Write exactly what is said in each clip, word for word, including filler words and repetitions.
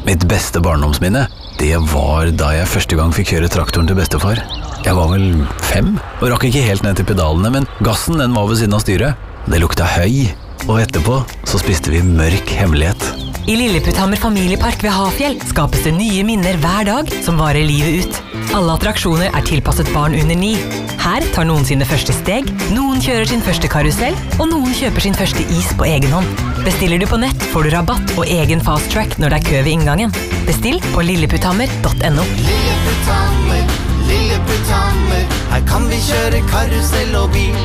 Mitt beste barndomsminne, det var da jeg første gang fikk kjøre traktoren til bestefar. Jeg var vel fem, og rakk ikke helt ned til pedalene, men gassen den var ved siden av styret. Det lukta høy, og etterpå så spiste vi mørk hemmelighet. I Lilleputthammer familiepark ved Hafjell skapes det nye minner hver dag som varer livet ut. Alle attraksjoner er tilpasset barn under ni. Her tar noen sine første steg, noen kjører sin første karusell, og noen kjøper sin første is på egen hånd. Bestiller du på nett, får du rabatt og egen fast track når det er kø ved inngangen. Bestill på lilleputthammer punktum no. Lilleputthammer, Lilleputthammer, her kan vi kjøre karusell og bil.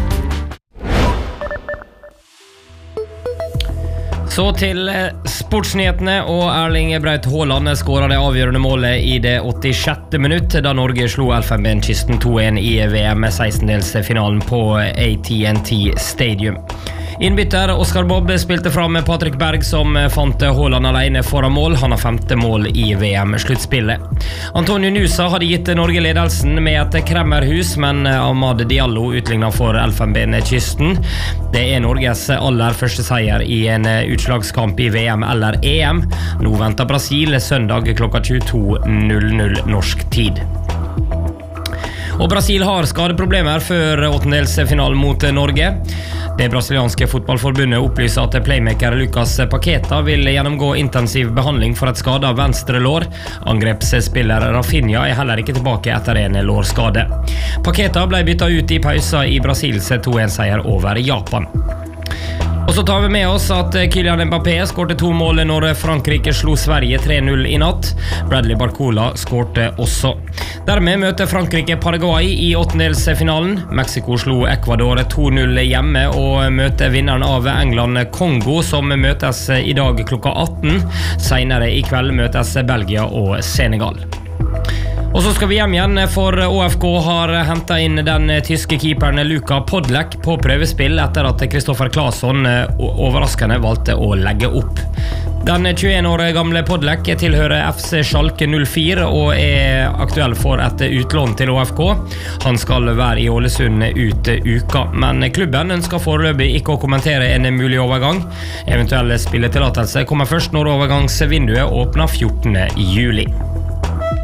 Så til sportsnyhetene, og Erling Braut Haaland skåret det avgjørende målet i det åttisjette minutt, da Norge slo Elfenbenskysten to en i V M sekstendelsfinalen på A T and T Stadium. Innbytter Oscar Bob spilte fram med Patrick Berg, som fant Haaland alene foran mål. Han har femte mål i V M-sluttspillet. Antonio Nusa hadde gitt Norge ledelsen med et kremmerhus, men Ahmad Diallo utlignet for Elfenbenskysten. Det er Norges aller første seier i en utslagskamp i V M eller E M. Nå venter Brasil søndag klokka tjueto null null norsk tid. Og Brasil har skadeproblemer før åttendelsfinalen mot Norge. Det brasilianske fotballforbundet opplyser at playmaker Lucas Paqueta vil gjennomgå intensiv behandling for et skade av venstre lår. Angrepsspiller Rafinha er heller ikke tilbake etter en lårskade. Paqueta ble byttet ut i pausa i Brasils to en-seier over Japan. Og så tar vi med oss at Kylian Mbappé skårte to mål når Frankrike slo Sverige tre null i natt. Bradley Barcola skårte også. Dermed møter Frankrike Paraguay i åttendelsfinalen. Mexico slo Ecuador to null hjemme og møter vinneren av England Kongo, som møtes i dag klokka atten. Senere i kveld møtes Belgia og Senegal. Og så skal vi hjem igjen, for Å F K har hentet inn den tyske keeperen Luka Podlek på prøvespill etter at Kristoffer Claesson overraskende valgte å legge opp. Den tjueen år gamle Podlek tilhører F C Schalke null fire og er aktuell for et utlån til Å F K. Han skal være i Ålesund ut uka, men klubben ønsker foreløpig ikke å kommentere en mulig overgang. Eventuelle spilletillatelse kommer først når overgangsvinduet åpner fjortende juli.